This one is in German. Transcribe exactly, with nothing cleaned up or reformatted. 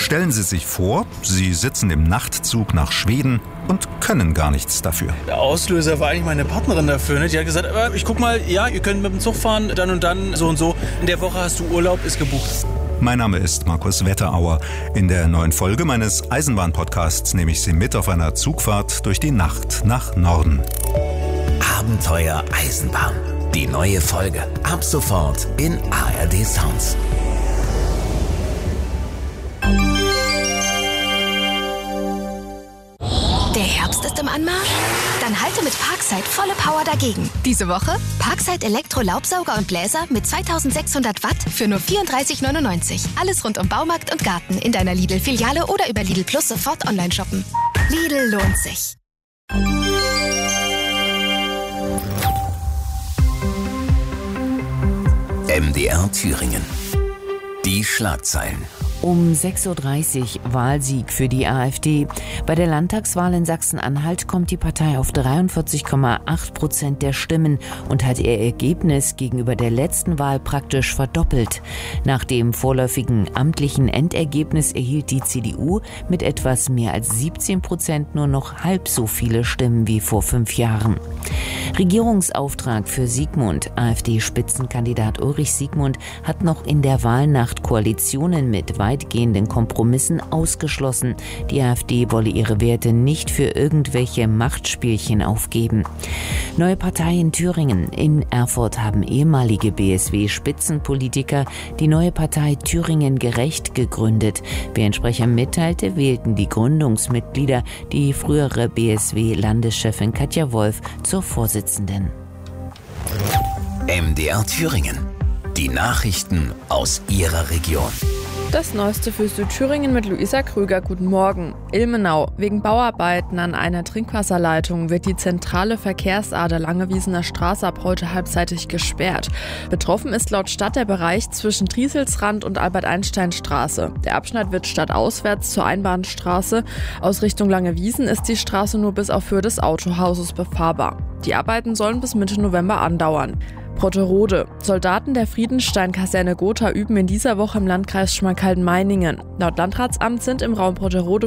Stellen Sie sich vor, Sie sitzen im Nachtzug nach Schweden und können gar nichts dafür. Der Auslöser war eigentlich meine Partnerin dafür. Ne? Die hat gesagt, aber ich guck mal, ja, ihr könnt mit dem Zug fahren, dann und dann, so und so. In der Woche hast du Urlaub, ist gebucht. Mein Name ist Markus Wetterauer. In der neuen Folge meines Eisenbahn-Podcasts nehme ich Sie mit auf einer Zugfahrt durch die Nacht nach Norden. Abenteuer Eisenbahn. Die neue Folge. Ab sofort in A R D Sounds. Der Herbst ist im Anmarsch? Dann halte mit Parkside volle Power dagegen. Diese Woche Parkside Elektro-Laubsauger und Bläser mit zweitausendsechshundert Watt für nur vierunddreißig neunundneunzig. Alles rund um Baumarkt und Garten in deiner Lidl-Filiale oder über Lidl Plus sofort online shoppen. Lidl lohnt sich. M D R Thüringen. Die Schlagzeilen. Um sechs Uhr dreißig Wahlsieg für die AfD. Bei der Landtagswahl in Sachsen-Anhalt kommt die Partei auf dreiundvierzig Komma acht Prozent der Stimmen und hat ihr Ergebnis gegenüber der letzten Wahl praktisch verdoppelt. Nach dem vorläufigen amtlichen Endergebnis erhielt die C D U mit etwas mehr als siebzehn Prozent nur noch halb so viele Stimmen wie vor fünf Jahren. Regierungsauftrag für Siegmund. AfD-Spitzenkandidat Ulrich Siegmund hat noch in der Wahlnacht Koalitionen mit weitgehenden Kompromissen ausgeschlossen. Die AfD wolle ihre Werte nicht für irgendwelche Machtspielchen aufgeben. Neue Partei in Thüringen. In Erfurt haben ehemalige B S W-Spitzenpolitiker die neue Partei Thüringen Gerecht gegründet. Wie ein Sprecher mitteilte, wählten die Gründungsmitglieder die frühere B S W-Landeschefin Katja Wolf zur Vorsitzenden. M D R Thüringen. Die Nachrichten aus Ihrer Region. Das Neueste für Südthüringen mit Luisa Krüger. Guten Morgen. Ilmenau. Wegen Bauarbeiten an einer Trinkwasserleitung wird die zentrale Verkehrsader Langewiesener Straße ab heute halbseitig gesperrt. Betroffen ist laut Stadt der Bereich zwischen Trieselsrand und Albert-Einstein-Straße. Der Abschnitt wird stadtauswärts zur Einbahnstraße. Aus Richtung Langewiesen ist die Straße nur bis auf Höhe des Autohauses befahrbar. Die Arbeiten sollen bis Mitte November andauern. Brotterode. Soldaten der Friedenstein-Kaserne Gotha üben in dieser Woche im Landkreis Schmalkalden-Meiningen. Laut Landratsamt sind im Raum Brotterode